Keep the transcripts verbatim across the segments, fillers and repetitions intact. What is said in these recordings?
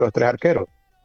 los tres arqueros.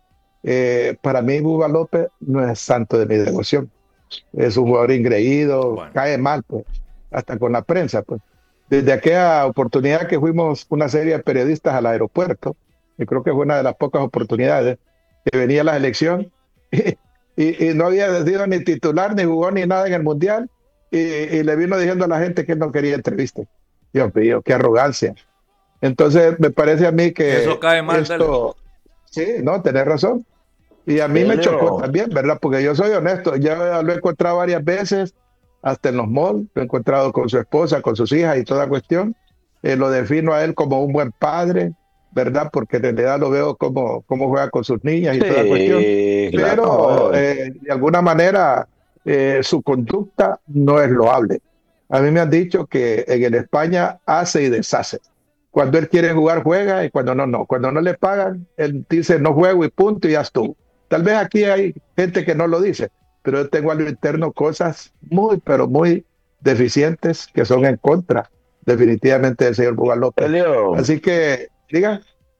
Eh, para mí, Bubba López no es santo de mi devoción. Es un jugador ingreído, Bueno, cae mal, pues, hasta con la prensa, pues. Desde aquella oportunidad que fuimos una serie de periodistas al aeropuerto, yo creo que fue una de las pocas oportunidades que venía la selección y, y, y no había sido ni titular, ni jugó ni nada en el Mundial y, y le vino diciendo a la gente que él no quería entrevista. Dios mío, qué arrogancia. Entonces, me parece a mí eso que cae mal, Delio. esto, sí, no, tenés razón. Y a mí me chocó Delio, también, ¿verdad? Porque yo soy honesto, ya lo he encontrado varias veces, hasta en los malls, lo he encontrado con su esposa, con sus hijas y toda cuestión. Eh, lo defino a él como un buen padre, ¿verdad? Porque en realidad lo veo como, como juega con sus niñas y toda cuestión. sí, Pero claro. eh, de alguna manera eh, su conducta no es loable. A mí me han dicho que en el España hace y deshace. Cuando él quiere jugar, juega y cuando no, no. Cuando no le pagan, él dice no juego y punto y ya estuvo. Tal vez aquí hay gente que no lo dice, pero yo tengo a lo interno cosas muy, pero muy deficientes que son en contra definitivamente del señor Buga López. Delio, Así que, diga,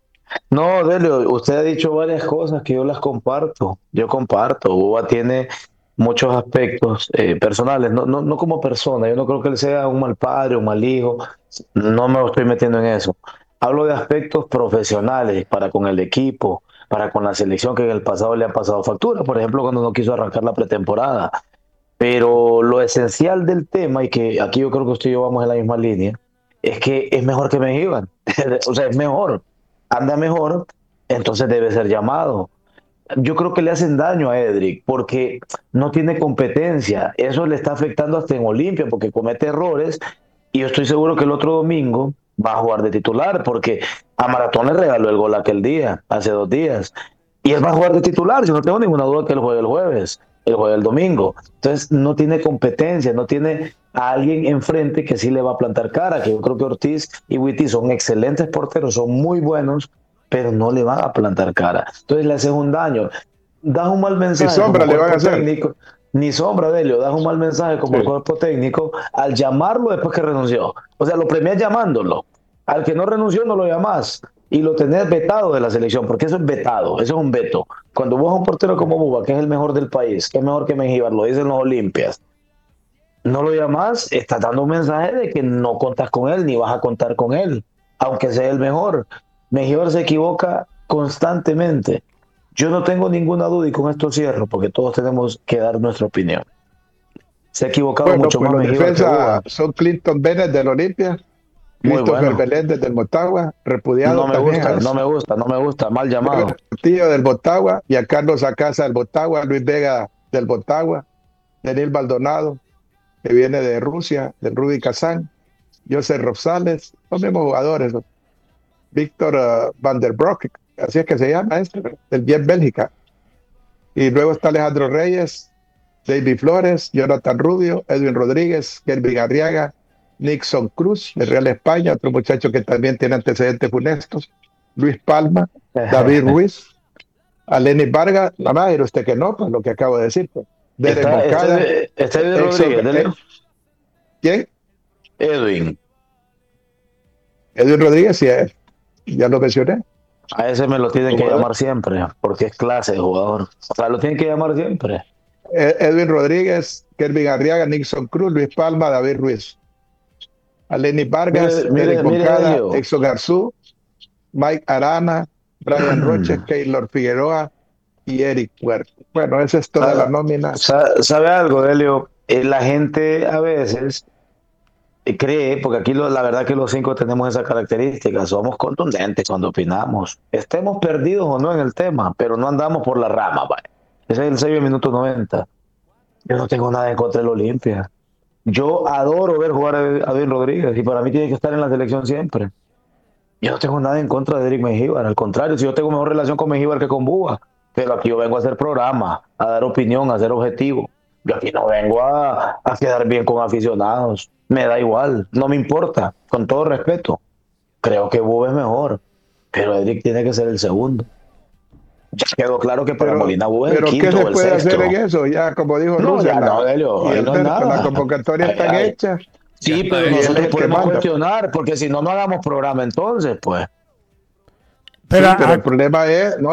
no, Delio, usted ha dicho varias cosas que yo las comparto. Yo comparto. Boba tiene muchos aspectos eh, personales, no, no, no como persona. Yo no creo que él sea un mal padre, un mal hijo. No me estoy metiendo en eso. Hablo de aspectos profesionales para con el equipo, para con la selección que en el pasado le han pasado factura. Por ejemplo, cuando no quiso arrancar la pretemporada. Pero lo esencial del tema, y que aquí yo creo que usted y yo vamos en la misma línea, es que es mejor que Mengíbar. O sea, es mejor. Anda mejor, entonces debe ser llamado. Yo creo que le hacen daño a Edric porque no tiene competencia. Eso le está afectando hasta en Olimpia porque comete errores. Y yo estoy seguro que el otro domingo va a jugar de titular porque a Maratón le regaló el gol aquel día, hace dos días. Y él va a jugar de titular. Yo no tengo ninguna duda que él juegue el jueves, él juega el domingo. Entonces no tiene competencia, no tiene a alguien enfrente que sí le va a plantar cara. Que yo creo que Ortiz y Witty son excelentes porteros, son muy buenos, pero no le van a plantar cara. Entonces le haces un daño. Das un mal ni mensaje sombra como le van a cuerpo hacer. técnico, ni sombra de ello, das un mal mensaje como Sí. cuerpo técnico al llamarlo después que renunció. O sea, lo premias llamándolo. Al que no renunció no lo llamás y lo tenés vetado de la selección, porque eso es vetado, eso es un veto. Cuando vos a un portero como Buba, que es el mejor del país, que es mejor que Mengíbar, lo dicen los Olimpias, no lo llamás, estás dando un mensaje de que no contás con él, ni vas a contar con él, aunque sea el mejor. Mengíbar se equivoca constantemente. Yo no tengo ninguna duda y con esto cierro, porque todos tenemos que dar nuestra opinión. Se ha equivocado Bueno, mucho pues más los Mengíbar que defensas Buba. son Clinton Bennett del Olimpia, Muy Christopher bueno. Beléndez del Motagua, No repudiado me también a gusta, no eso. me gusta, no me gusta, mal llamado. Weber Portillo del Motagua, y a Carlos Acasa del Motagua, Luis Vega del Motagua, Daniel Baldonado, que viene de Rusia, del Rudy Kazán, José Rosales, los mismos jugadores, ¿no? Víctor uh, Van der Broek, así es que se llama este, del Bien Bélgica. Y luego está Alejandro Reyes, David Flores, Jonathan Rubio, Edwin Rodríguez, Kelvin Arriaga, Nixon Cruz, de Real España, otro muchacho que también tiene antecedentes funestos, Luis Palma, David Ruiz, Aleni Vargas, nada más, pero usted que no, pues lo que acabo de decir, pues. Derek Está, Moncada, este, este Edwin Exo, Rodríguez, eh, Delio. ¿quién? Edwin. Edwin Rodríguez, sí, eh, ya lo mencioné. A ese me lo tienen que llamar siempre, porque es clase de jugador. O sea, lo tienen que llamar siempre. Edwin Rodríguez, Kelvin Arriaga, Nixon Cruz, Luis Palma, David Ruiz, Aleni Vargas, Mire, Derek mire, mire, Moncada, Delio. Exo Garzú, Mike Arana, Brian Roche, Keylor Figueroa y Eric Huerta. Bueno, esa es toda la Sa- nómina. sa- ¿Sabe algo, Delio? Eh, la gente a veces eh, cree, porque aquí lo- la verdad que los cinco tenemos esa característica, somos contundentes cuando opinamos. Estemos perdidos o no en el tema, pero no andamos por la rama, vaya. Ese es el sello de minuto noventa. Yo no tengo nada en contra del Olimpia. Yo adoro ver jugar a a Edwin Rodríguez y para mí tiene que estar en la selección siempre. Yo no tengo nada en contra de Eric Mengíbar, al contrario, si yo tengo mejor relación con Mengíbar que con Buba, pero aquí yo vengo a hacer programa, a dar opinión, a ser objetivo. Yo aquí no vengo a, a quedar bien con aficionados, me da igual, no me importa, con todo respeto. Creo que Buba es mejor, pero Eric tiene que ser el segundo. Ya quedó claro que para Pero, Molina Buba es el pero ¿qué quinto se o el puede hacer en sexto. eso? Ya, como dijo No, Rusia, ya no, la, Delio, y ahí no hay Alberto, las nada. convocatorias Ay, están ay. hechas ya Sí, está pero y él es nosotros el que podemos manda. cuestionar, porque si no, no hagamos programa entonces, pues. Pero Sí, pero a- el problema es, no,